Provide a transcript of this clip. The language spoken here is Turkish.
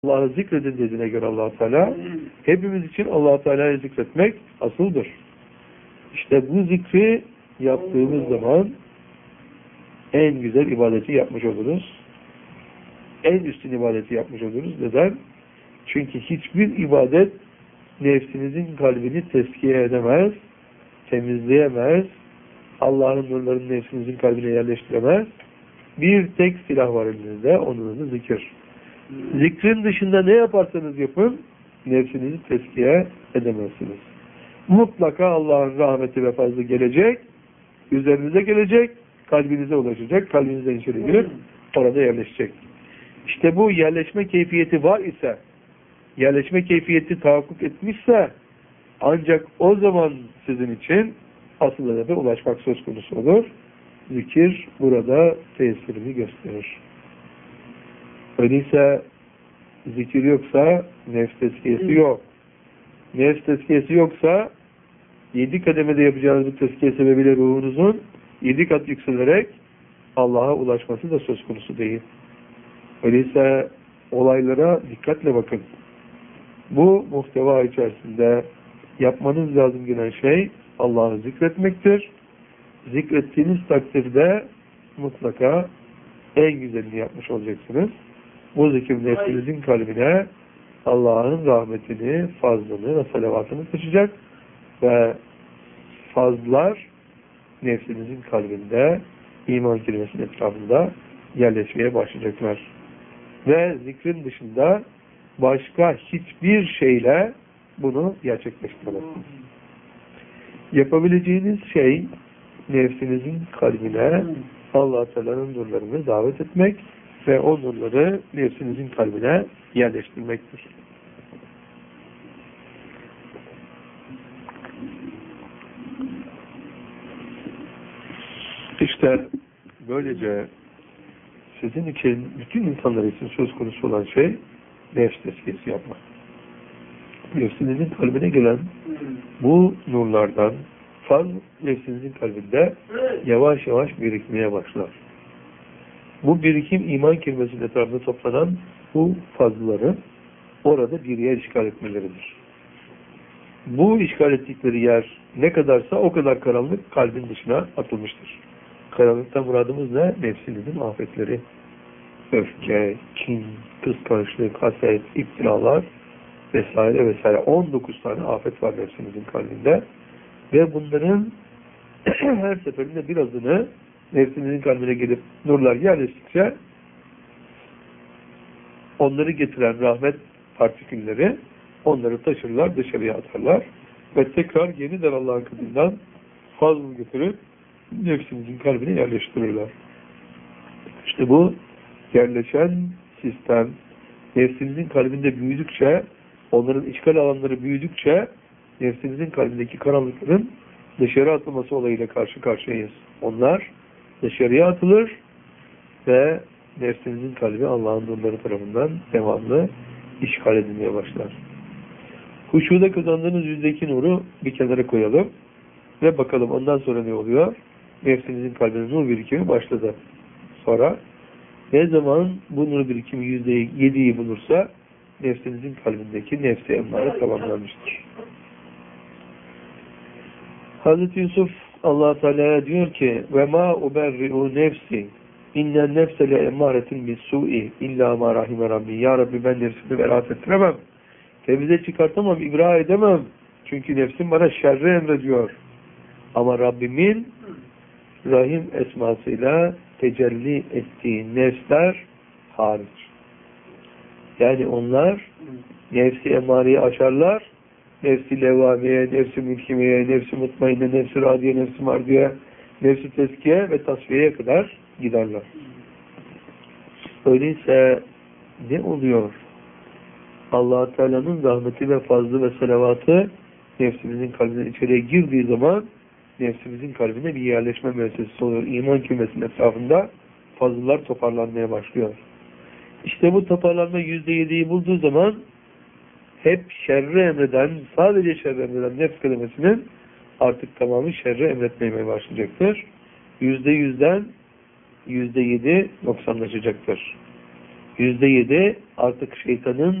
Allah'ı zikredin dediğine göre Allah-u Teala, hepimiz için Allah-u Teala'yı zikretmek asıldır. İşte bu zikri yaptığımız zaman en güzel ibadeti yapmış oluruz. En üstün ibadeti yapmış oluruz. Neden? Çünkü hiçbir ibadet nefsinizin kalbini tezkiye edemez, temizleyemez, Allah'ın nurlarını nefsinizin kalbine yerleştiremez. Bir tek silah var elinizde, onun adı zikir. Zikrin dışında ne yaparsanız yapın, nefsinizi tezkiye edemezsiniz. Mutlaka Allah'ın rahmeti ve fazlı gelecek, üzerinize gelecek, kalbinize ulaşacak, kalbinizden içeri girip orada yerleşecek. İşte bu yerleşme keyfiyeti var ise, yerleşme keyfiyeti tahakkuk etmişse, ancak o zaman sizin için asıl hedefe ulaşmak söz konusu olur. Zikir burada tesirini gösterir. Öyleyse zikir yoksa nefs tezkiyesi yok. Nefs tezkiyesi yoksa 7 kademede yapacağınız bu tezkiye sebebiyle ruhunuzun 7 kat yükselerek Allah'a ulaşması da söz konusu değil. Öyleyse olaylara dikkatle bakın. Bu muhteva içerisinde yapmanız lazım gelen şey Allah'ı zikretmektir. Zikrettiğiniz takdirde mutlaka en güzelini yapmış olacaksınız. Bu zikir nefsinizin kalbine Allah'ın rahmetini, fazlını ve salavatını taşıyacak ve fazlar nefsinizin kalbinde, iman kelimesinin etrafında yerleşmeye başlayacaklar. Ve zikrin dışında başka hiçbir şeyle bunu gerçekleştiremezsiniz. Yapabileceğiniz şey nefsinizin kalbine Allah-u Teala'nın nurlarını davet etmek ve o nurları nefsinizin kalbine yerleştirmektir. İşte böylece sizin için, bütün insanlar için söz konusu olan şey nefs tezkiyesi yapmak. Nefsinizin kalbine gelen bu nurlardan faz nefsinizin kalbinde yavaş yavaş birikmeye başlar. Bu birikim iman kelimesinin etrafında toplanan bu fazları orada bir yer işgal etmeleridir. Bu işgal ettikleri yer ne kadarsa o kadar karanlık kalbin dışına atılmıştır. Karanlıktan muradımız ne? Nefsinizin afetleri. Öfke, kin, kıskançlık, haset, iftiralar vesaire vesaire. 19 tane afet var nefsinizin kalbinde. Ve bunların her seferinde birazını nefsinizin kalbine gelip nurlar yerleştikçe onları getiren rahmet partikülleri onları taşırlar, dışarıya atarlar ve tekrar yeniden Allah'ın katından fazla götürüp nefsinizin kalbine yerleştirirler. İşte bu yerleşen sistem nefsinizin kalbinde büyüdükçe, onların işgal alanları büyüdükçe nefsinizin kalbindeki karanlıkların dışarı atılması olayıyla karşı karşıyayız. Onlar dışarıya atılır ve nefsinizin kalbi Allah'ın nurları tarafından devamlı işgal edilmeye başlar. Huşuda kazandığınız %2 nuru bir kenara koyalım ve bakalım ondan sonra ne oluyor? Nefsinizin kalbine nur birikimi başladı. Sonra ne zaman bu nur birikimi %7'yi bulursa nefsinizin kalbindeki nefsi emmare tamamlanmıştır. Hazreti Yusuf Allah Teala'ya diyor ki ve ma uberri'u nefsi innen nefse le emmâretin bis-su'i illa ma rahime rabbi. Ya Rabbi ben nefsimi beraat ettiremem. Temize çıkartamam, ibra edemem. Çünkü nefsim bana şerri emrediyor. Ama Rabbimin Rahim esmasıyla tecelli ettiği nefsler hariç. Yani onlar nefsi emareyi aşarlar, nefsi levvameye, nefsi mülkimeye, nefsi mutmainne, nefsi radiye, nefsi mardiye, nefsi tezkiye ve tasfiyeye kadar giderler. Öyleyse ne oluyor? Allah-u Teala'nın rahmeti ve fazlı ve salavatı nefsimizin kalbine içeriye girdiği zaman nefsimizin kalbine bir yerleşme müessesesi oluyor. İman kümesinin etrafında fazlalar toparlanmaya başlıyor. İşte bu toparlanma %7'yi bulduğu zaman hep şerri emreden, sadece şerri emreden nefs kelimesinin artık tamamı şerri emretmeye başlayacaktır. %100'den %7 noksanlaşacaktır. %7 artık şeytanın